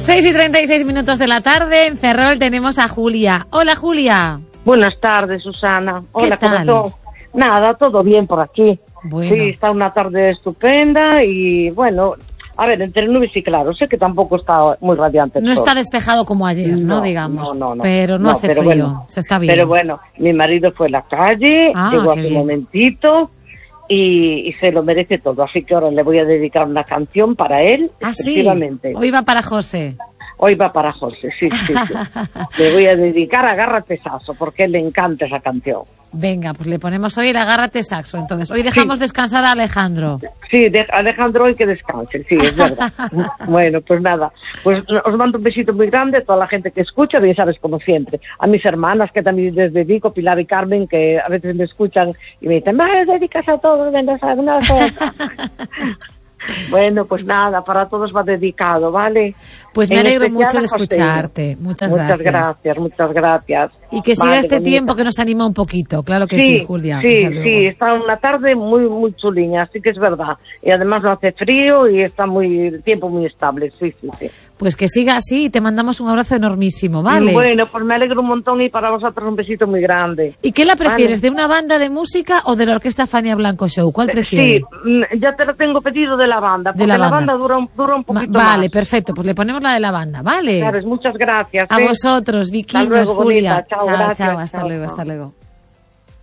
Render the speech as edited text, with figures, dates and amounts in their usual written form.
6:36 de la tarde, en Ferrol tenemos a Julia. Hola, Julia. Buenas tardes, Susana. Hola, ¿qué tal? ¿cómo estás? Nada, todo bien por aquí. Bueno. Sí, está una tarde estupenda y bueno, a ver, entre nubes y claro, sé que tampoco está muy radiante. No está despejado como ayer, ¿no? Digamos. No. Pero no hace frío, bueno, se está bien. Pero bueno, mi marido fue a la calle, llegó hace un momentito y se lo merece todo. Así que ahora le voy a dedicar una canción para él, exclusivamente. Sí. Hoy va para José. Hoy va para José, sí. Le voy a dedicar Agárrate Saxo, porque a él le encanta esa canción. Venga, pues le ponemos hoy el Agárrate Saxo. Entonces, hoy dejamos descansar a Alejandro. Sí, Alejandro hoy que descanse, sí, es verdad. Bueno, pues nada, pues os mando un besito muy grande a toda la gente que escucha, bien sabes, como siempre. A mis hermanas, que también les dedico, Pilar y Carmen, que a veces me escuchan y me dicen, me dedicas a todos, vengas a una cosa. Bueno, pues nada, para todos va dedicado, ¿vale? Pues me alegro mucho de escucharte. Muchas gracias. Y que siga este tiempo que nos anima un poquito, claro que sí, Julia. Sí, está una tarde muy chuliña, así que es verdad. Y además no hace frío y está el tiempo muy estable, sí. Pues que siga así y te mandamos un abrazo enormísimo, ¿vale? Bueno, pues me alegro un montón y para vosotros un besito muy grande. ¿Y qué la prefieres, de una banda de música o de la Orquesta Fania Blanco Show? ¿Cuál prefieres? Sí, ya te lo tengo pedido de la banda, porque la banda dura un poquito más. Vale, perfecto, pues le ponemos la de la banda, ¿vale? Sabes, muchas gracias. A vosotros, Vicky, Julia. Bonita. Chao, hasta luego.